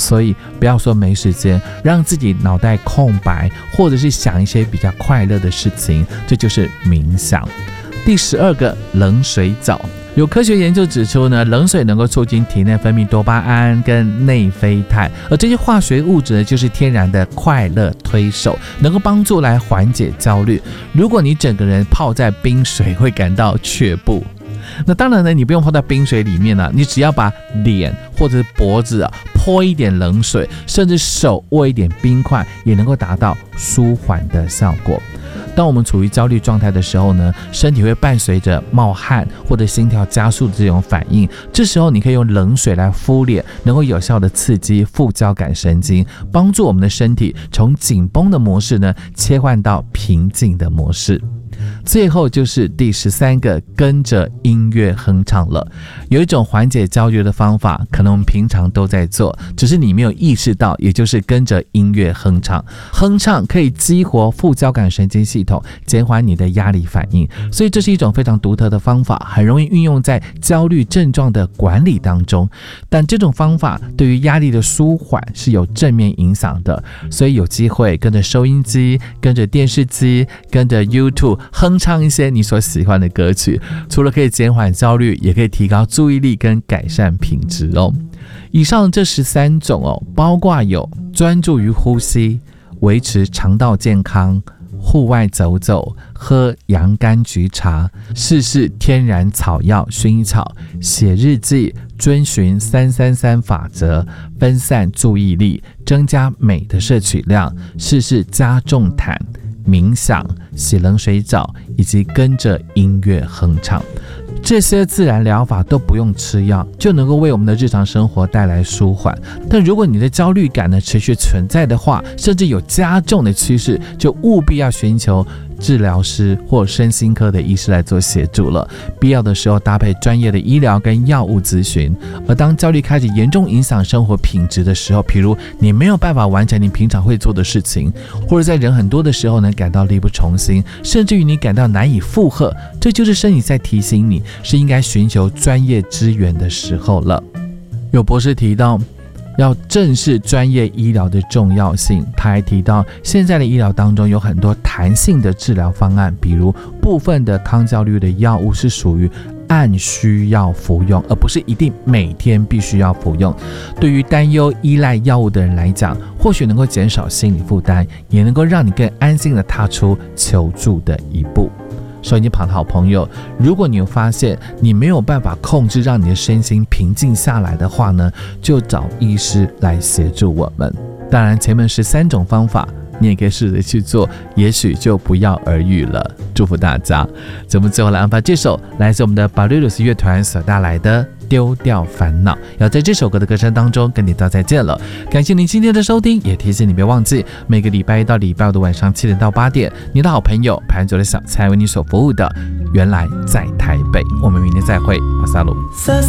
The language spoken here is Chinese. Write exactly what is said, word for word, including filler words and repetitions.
所以不要说没时间，让自己脑袋空白，或者是想一些比较快乐的事情，这就是冥想。第十二个，冷水澡。有科学研究指出呢，冷水能够促进体内分泌多巴胺跟内啡肽，而这些化学物质呢，就是天然的快乐推手，能够帮助来缓解焦虑。如果你整个人泡在冰水，会感到却步。那当然呢，你不用泡在冰水里面啊，你只要把脸或者是脖子啊泼一点冷水，甚至手握一点冰块，也能够达到舒缓的效果。当我们处于焦虑状态的时候呢，身体会伴随着冒汗或者心跳加速的这种反应，这时候你可以用冷水来敷脸，能够有效的刺激副交感神经，帮助我们的身体从紧绷的模式呢切换到平静的模式。最后就是第十三个，跟着音乐哼唱了。有一种缓解焦虑的方法，可能我们平常都在做，只是你没有意识到，也就是跟着音乐哼唱。哼唱可以激活副交感神经系统，减缓你的压力反应，所以这是一种非常独特的方法，很容易运用在焦虑症状的管理当中。但这种方法对于压力的舒缓是有正面影响的，所以有机会跟着收音机，跟着电视机，跟着 YouTube哼唱一些你所喜欢的歌曲，除了可以减缓焦虑，也可以提高注意力跟改善品质哦。以上这十三种哦，包括有专注于呼吸、维持肠道健康、户外走走、喝洋甘菊茶、试试天然草药薰衣草、写日记、遵循三三三法则、分散注意力、增加镁的摄取量、试试加重毯、冥想、洗冷水澡以及跟着音乐哼唱。这些自然疗法都不用吃药，就能够为我们的日常生活带来舒缓。但如果你的焦虑感呢持续存在的话，甚至有加重的趋势，就务必要寻求治疗师或身心科的医师来做协助了，必要的时候搭配专业的医疗跟药物咨询。而当焦虑开始严重影响生活品质的时候，比如你没有办法完成你平常会做的事情，或者在人很多的时候呢感到力不从心，甚至于你感到难以负荷，这就是身体在提醒你是应该寻求专业支援的时候了。有博士提到要正视专业医疗的重要性，他还提到现在的医疗当中有很多弹性的治疗方案，比如部分的抗焦虑的药物是属于按需要服用，而不是一定每天必须要服用。对于担忧依赖药物的人来讲，或许能够减少心理负担，也能够让你更安心的踏出求助的一步。收音机旁的好朋友，如果你有发现你没有办法控制让你的身心平静下来的话呢，就找医师来协助我们。当然前面十三种方法你也可以试着去做，也许就不药而愈了。祝福大家。节目最后来安排这首来自我们的巴瑞鲁斯乐团所带来的丢掉烦恼，要在这首歌的歌声当中跟你道再见了。感谢您今天的收听，也提醒你别忘记每个礼拜一到礼拜五的晚上七点到八点，你的好朋友排酒的小菜为你所服务的原来在台北。我们明天再会，马萨鲁。